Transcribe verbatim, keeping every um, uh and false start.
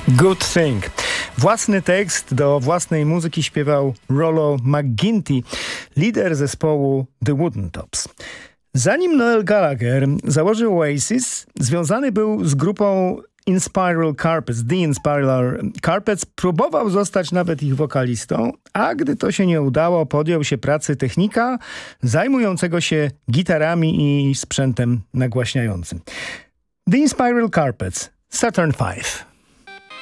Good Thing. Własny tekst do własnej muzyki śpiewał Rollo McGuinty, lider zespołu The Wooden Tops. Zanim Noel Gallagher założył Oasis, związany był z grupą Inspiral Carpets, The Inspiral Carpets, próbował zostać nawet ich wokalistą, a gdy to się nie udało, podjął się pracy technika zajmującego się gitarami i sprzętem nagłaśniającym. The Inspiral Carpets, Saturn five.